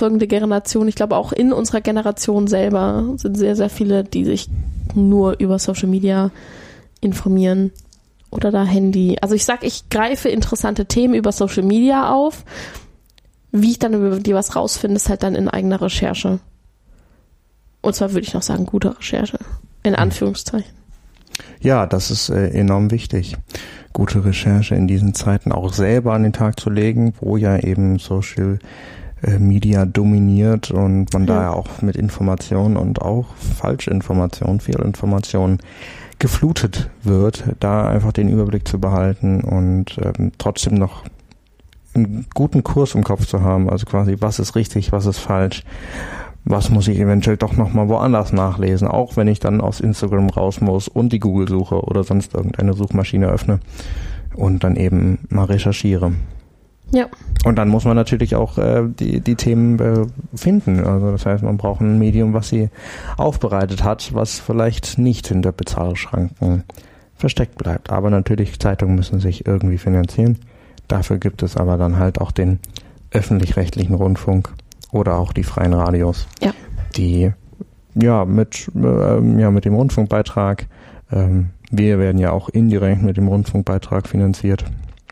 nachfolgende Generation, ich glaube auch in unserer Generation selber sind sehr, sehr viele, die sich nur über Social Media informieren oder da Handy. Also ich greife interessante Themen über Social Media auf. Wie ich dann über die was rausfinde, ist halt dann in eigener Recherche. Und zwar würde ich noch sagen, gute Recherche. In Anführungszeichen. Ja, das ist enorm wichtig. Gute Recherche in diesen Zeiten auch selber an den Tag zu legen, wo ja eben Social Media dominiert und man da ja auch mit Informationen und auch Falschinformationen, Fehlinformationen geflutet wird, da einfach den Überblick zu behalten und trotzdem noch einen guten Kurs im Kopf zu haben, also quasi, was ist richtig, was ist falsch, was muss ich eventuell doch nochmal woanders nachlesen, auch wenn ich dann aus Instagram raus muss und die Google-Suche oder sonst irgendeine Suchmaschine öffne und dann eben mal recherchiere. Ja. Und dann muss man natürlich auch die Themen finden. Also das heißt, man braucht ein Medium, was sie aufbereitet hat, was vielleicht nicht hinter Bezahlschranken versteckt bleibt. Aber natürlich, Zeitungen müssen sich irgendwie finanzieren. Dafür gibt es aber dann halt auch den öffentlich-rechtlichen Rundfunk oder auch die freien Radios, die mit dem Rundfunkbeitrag, wir werden ja auch indirekt mit dem Rundfunkbeitrag finanziert,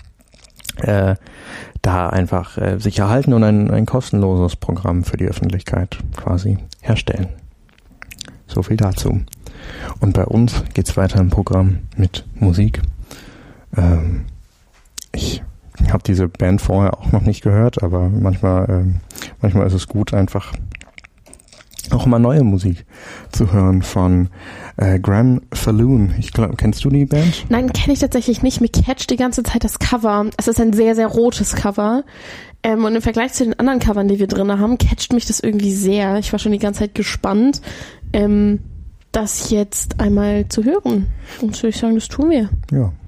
da einfach sich erhalten und ein kostenloses Programm für die Öffentlichkeit quasi herstellen. So viel dazu. Und bei uns geht's weiter im Programm mit Musik. Ich habe diese Band vorher auch noch nicht gehört, aber manchmal ist es gut, einfach auch mal neue Musik zu hören von Graham Falloon. Ich glaube, kennst du die Band? Nein, kenne ich tatsächlich nicht. Mir catcht die ganze Zeit das Cover. Es ist ein sehr, sehr rotes Cover. Und im Vergleich zu den anderen Covern, die wir drin haben, catcht mich das irgendwie sehr. Ich war schon die ganze Zeit gespannt, das jetzt einmal zu hören. Und würde ich sagen, das tun wir. Ja.